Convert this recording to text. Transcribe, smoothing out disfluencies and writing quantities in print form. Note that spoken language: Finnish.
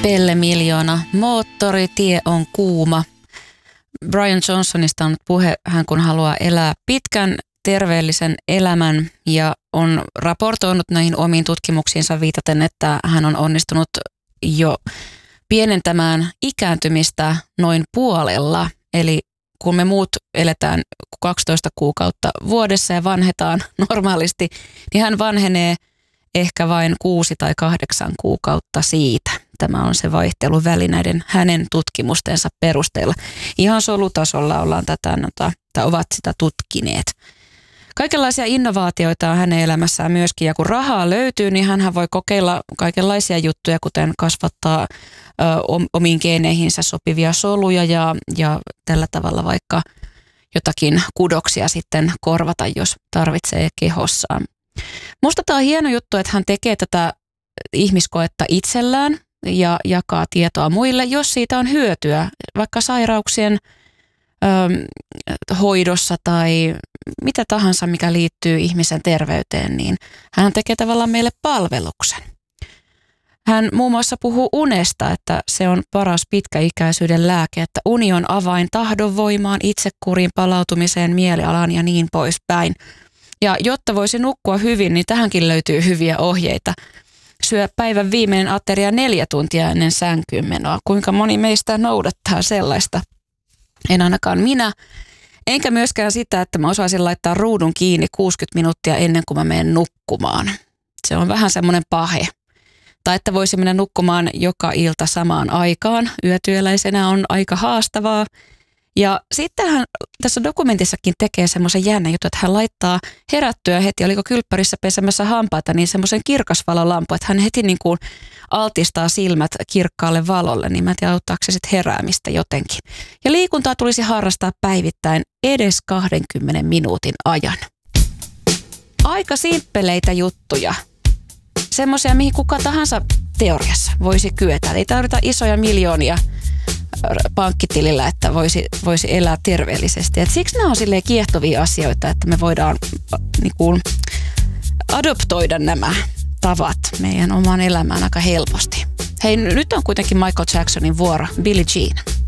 Pelle Miljoona. Moottoritie on kuuma. Brian Johnsonista on puhe, hän kun haluaa elää pitkän terveellisen elämän ja on raportoinut näihin omiin tutkimuksiinsa viitaten, että hän on onnistunut jo pienentämään ikääntymistä noin puolella. Eli kun me muut eletään 12 kuukautta vuodessa ja vanhetaan normaalisti, niin hän vanhenee ehkä vain 6 tai 8 kuukautta siitä. Tämä on se vaihteluväli näiden hänen tutkimustensa perusteella. Ihan solutasolla ollaan ovat sitä tutkineet. Kaikenlaisia innovaatioita on hänen elämässään myöskin, ja kun rahaa löytyy, niin hän voi kokeilla kaikenlaisia juttuja, kuten kasvattaa omiin geeneihinsä sopivia soluja ja tällä tavalla vaikka jotakin kudoksia sitten korvata, jos tarvitsee kehossaan. Musta tämä on hieno juttu, että hän tekee tätä ihmiskoetta itsellään ja jakaa tietoa muille, jos siitä on hyötyä, vaikka sairauksien hoidossa tai mitä tahansa, mikä liittyy ihmisen terveyteen, niin hän tekee tavallaan meille palveluksen. Hän muun muassa puhuu unesta, että se on paras pitkäikäisyyden lääke, että uni on avain tahdonvoimaan, itsekuriin, palautumiseen, mielialaan ja niin poispäin. Ja jotta voisi nukkua hyvin, niin tähänkin löytyy hyviä ohjeita. Syö päivän viimeinen ateria 4 tuntia ennen sänkyynmenoa. Kuinka moni meistä noudattaa sellaista? En ainakaan minä. Enkä myöskään sitä, että mä osaisin laittaa ruudun kiinni 60 minuuttia ennen kuin mä menen nukkumaan. Se on vähän semmoinen pahe. Tai että voisi mennä nukkumaan joka ilta samaan aikaan. Yötyöläisenä on aika haastavaa. Ja sitten hän tässä dokumentissakin tekee semmoisen jännän jutun, että hän laittaa herättyä heti, oliko kylppärissä pesemässä hampaita, niin semmoisen kirkasvalolampu, että hän heti niin kuin altistaa silmät kirkkaalle valolle, niin mä en tiedä, auttaako se sitten heräämistä jotenkin. Ja liikuntaa tulisi harrastaa päivittäin edes 20 minuutin ajan. Aika simppeleitä juttuja. Semmoisia, mihin kuka tahansa teoriassa voisi kyetä. Ei tarvita isoja miljoonia pankkitilillä, että voisi elää terveellisesti. Et siksi nämä on silleen kiehtovia asioita, että me voidaan niin kuin adoptoida nämä tavat meidän omaan elämään aika helposti. Hei, nyt on kuitenkin Michael Jacksonin vuoro, Billie Jean.